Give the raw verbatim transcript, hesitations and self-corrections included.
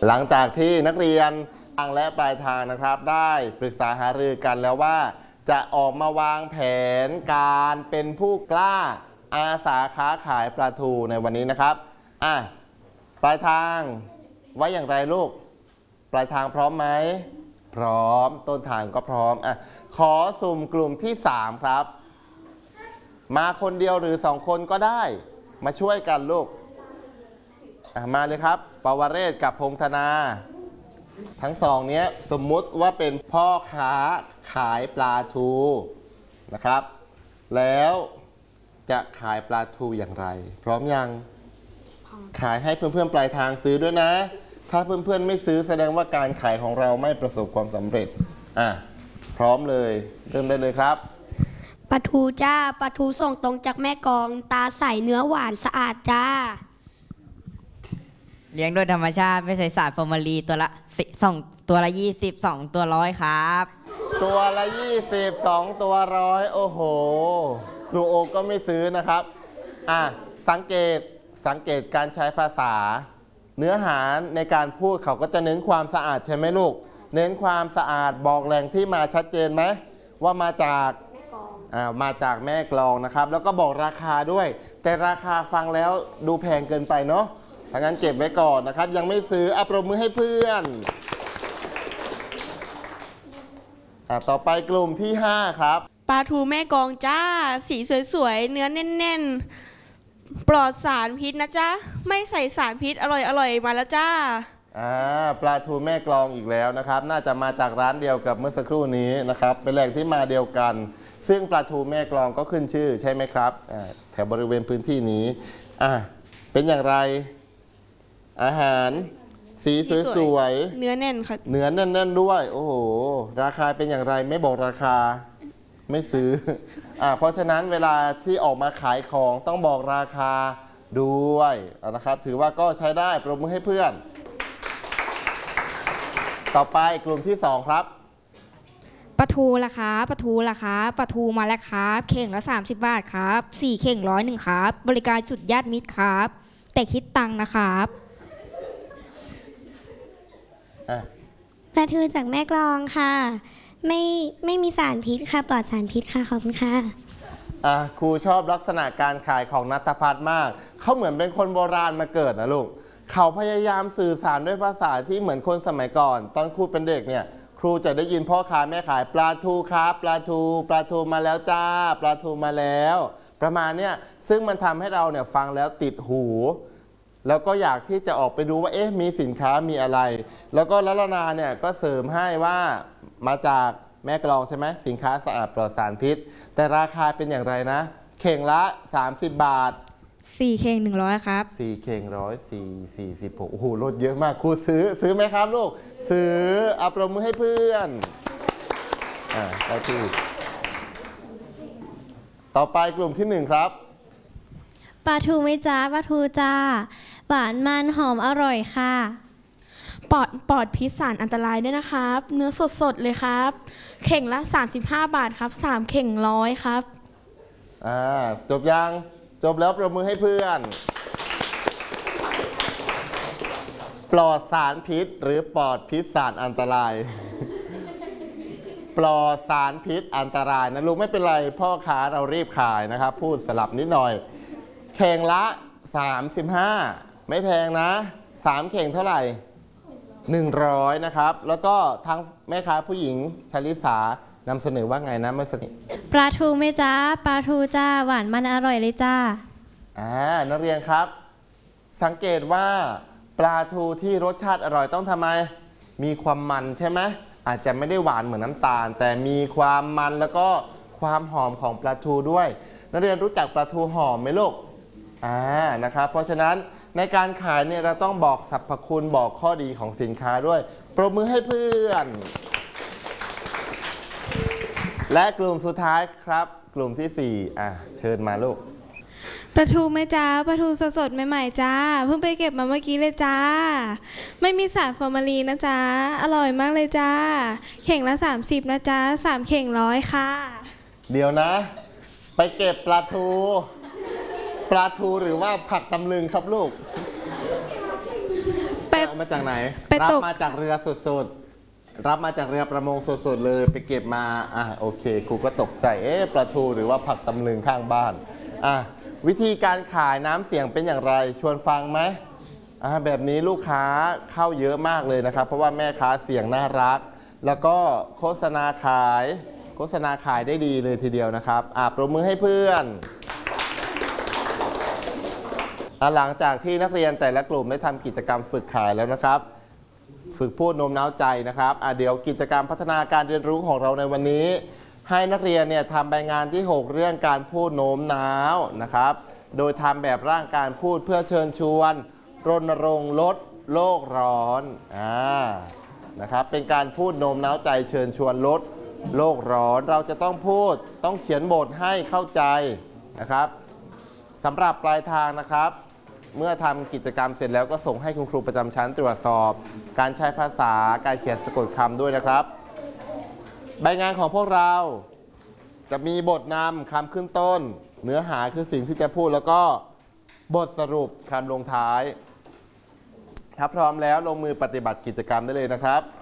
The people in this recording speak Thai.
หลังจากที่นักเรียนทางและปลายทางนะครับได้ปรึกษาหารือกันแล้วว่าจะออกมาวางแผนการเป็นผู้กล้าอาสาค้าขายปลาทูในวันนี้นะครับอ่ะปลายทางไว้อย่างไรลูกปลายทางพร้อมไหมพร้อมต้นทางก็พร้อมอ่ะขอสุ่มกลุ่มที่สามครับมาคนเดียวหรือสองคนก็ได้มาช่วยกันลูกมาเลยครับปวเรศกับพงธนาทั้งสองนี้สมมุติว่าเป็นพ่อค้าขายปลาทูนะครับแล้วจะขายปลาทูอย่างไรพร้อมยังขายให้เพื่อนๆปลายทางซื้อด้วยนะถ้าเพื่อนๆไม่ซื้อแสดงว่าการขายของเราไม่ประสบความสำเร็จอ่ะพร้อมเลยเริ่มได้เลยครับปลาทูจ้าปลาทูส่งตรงจากแม่กลองตาใสเนื้อหวานสะอาดจ้าเลี้ยงโดยธรรมชาติไม่ใส่สารฟอร์มาลีนตัวละสองตัวละยี่สิบสองตัวร้อยครับตัวละยี่สิบสองตัวร้อยโอ้โหครูโอก็ไม่ซื้อนะครับอ่ะสังเกตสังเกตการใช้ภาษาเนื้อหาในการพูดเขาก็จะเน้นความสะอาดใช่ไหมลูกเน้นความสะอาดบอกแหล่งที่มาชัดเจนไหมว่ามาจากอ่ามาจากแม่กลองนะครับแล้วก็บอกราคาด้วยแต่ราคาฟังแล้วดูแพงเกินไปเนาะถ้างั้นเก็บไว้ก่อนนะครับยังไม่ซื้ออัปรบมือให้เพื่อนอ่าต่อไปกลุ่มที่ห้าครับปลาทูแม่กลองจ้าสีสวยๆเนื้อแน่นๆปลอดสารพิษนะจ๊ะไม่ใส่สารพิษอร่อยๆมาแล้วจ้าอ่าปลาทูแม่กลองอีกแล้วนะครับน่าจะมาจากร้านเดียวกับเมื่อสักครู่นี้นะครับเป็นแหล่งที่มาเดียวกันซึ่งปลาทูแม่กลองก็ขึ้นชื่อใช่ไหมครับแถวบริเวณพื้นที่นี้อ่าเป็นอย่างไรอาหารสีสวยๆเนื้อแน่นค่ะเนื้อแน่นๆด้วยโอ้โหราคาเป็นอย่างไรไม่บอกราคาไม่ซื้ออ่าเพราะฉะนั้นเวลาที่ออกมาขายของต้องบอกราคาด้วยนะครับถือว่าก็ใช้ได้ปรบมือให้เพื่อนต่อไปกลุ่มที่สองครับปลาทูราคาปลาทูราคาปลาทูมาแล้วครับเข่งละสามสิบบาทครับสี่เข่งร้อยหนึ่งครับบริการสุดญาติมิตรครับแต่คิดตังค์นะครับปลาทูจากแม่กลองค่ะไม่ไม่มีสารพิษค่ะปลอดสารพิษค่ะขอบคุณค่ะอ่ะครูชอบลักษณะการขายของณัฐพัฒน์มากเขาเหมือนเป็นคนโบราณมาเกิดนะลูกเขาพยายามสื่อสารด้วยภาษาที่เหมือนคนสมัยก่อนตอนครูเป็นเด็กเนี่ยครูจะได้ยินพ่อค้าแม่ขายปลาทูครับปลาทูปลาทูมาแล้วจ้าปลาทูมาแล้วประมาณเนี้ยซึ่งมันทำให้เราเนี่ยฟังแล้วติดหูแล้วก็อยากที่จะออกไปดูว่าเอ๊ะมีสินค้ามีอะไรแล้วก็ลัลนาเนี่ยก็เสริมให้ว่ามาจากแม่กลองใช่ไหมสินค้าสะอาดปลอดสารพิษแต่ราคาเป็นอย่างไรนะเข่งละสามสิบบาทสี่เข่งหนึ่งร้อยครับสี่เข่งร้อยสี่สี่สิบหกโอ้โหลดเยอะมากครูซื้อซื้อไหมครับลูกซื้ออัปรบมือให้เพื่อนอ่าไปที่ต่อไปกลุ่มที่หนึ่งครับปลาทูไหมจ้าปลาทูจ้าหวานมันหอมอร่อยค่ะปลอดปลอดพิษสารอันตรายด้วยนะครับเนื้อสดๆเลยครับเข่งละสามสิบห้าบาทครับสามเข่งร้อยครับอ่าจบยังจบแล้วปรบมือให้เพื่อนปลอดสารพิษหรือปลอดพิษสารอันตรายปลอดสารพิษอันตรายนะลูกไม่เป็นไรพ่อค้าเรารีบขายนะครับพูดสลับนิดหน่อยเข่งละสามสิบห้าไม่แพงนะสามเข่งเท่าไหร่หนึ่งร้อยนะครับแล้วก็ทั้งแม่ค้าผู้หญิงชลิสานำเสนอว่าไงนะเมื่อสักครู่ปลาทูไหมจ้าปลาทูจ้าหวานมันอร่อยเลยจ้าอ่านักเรียนครับสังเกตว่าปลาทูที่รสชาติอร่อยต้องทำไมมีความมันใช่ไหมอาจจะไม่ได้หวานเหมือนน้ำตาลแต่มีความมันแล้วก็ความหอมของปลาทูด้วยนักเรียนรู้จักปลาทูหอมไหมลูกอ่านะครับเพราะฉะนั้นในการขายเนี่ยเราต้องบอกสรรพคุณบอกข้อดีของสินค้าด้วยปรบมือให้เพื่อนและกลุ่มสุดท้ายครับกลุ่มที่สี่อ่ะเชิญมาลูกปลาทูไหมจ้าปลาทูสดๆใหม่ๆจ้าเพิ่งไปเก็บมาเมื่อกี้เลยจ้าไม่มีสารฟอร์มาลีนนะจ้าอร่อยมากเลยจ้าเข่งละสามสิบนะจ้าสามเข่งร้อยค่ะเดี๋ยวนะไปเก็บปลาทูปลาทูหรือว่าผักตำลึงครับลูกไปเอามาจากไหนไปรัตกมาจากเรือสดๆรับมาจากเรือประมงสดๆเลยไปเก็บมาอ่ะโอเคครูก็ตกใจเอ๊ะปลาทูหรือว่าผักตำลึงข้างบ้านอ่ะวิธีการขายน้ำเสียงเป็นอย่างไรชวนฟังไหมอ่ะแบบนี้ลูกค้าเข้าเยอะมากเลยนะครับ เพราะว่าแม่ค้าเสียงน่ารัก แล้วก็โฆษณาขายโฆษณาขายได้ดีเลยทีเดียวนะครับอ่ะปรบมือให้เพื่อนอ่ะหลังจากที่นักเรียนแต่ละกลุ่มได้ทำกิจกรรมฝึกขายแล้วนะครับ ฝึกพูดโน้มน้าวใจนะครับอ่ะเดี๋ยวกิจกรรมพัฒนาการเรียนรู้ของเราในวันนี้ ให้นักเรียนเนี่ยทำใบงานที่ หก เรื่องการพูดโน้มน้าวนะครับ โดยทำแบบร่างการพูดเพื่อเชิญชวนรณรงค์ลดโลกร้อนอ่านะครับเป็นการพูดโน้มน้าวใจเชิญชวนลดโลกร้อนเราจะต้องพูดต้องเขียนบทให้เข้าใจนะครับสำหรับปลายทางนะครับ เมื่อทำกิจกรรมเสร็จแล้วก็ส่งให้คุณครูประจำชั้นตรวจสอบ การใช้ภาษาการเขียนสะกดคำด้วยนะครับใบงานของพวกเราจะมีบทนำคำขึ้นต้น เนื้อหาคือสิ่งที่จะพูดแล้วก็บทสรุปคำลงท้ายถ้าพร้อมแล้วลงมือปฏิบัติกิจกรรมได้เลยนะครับ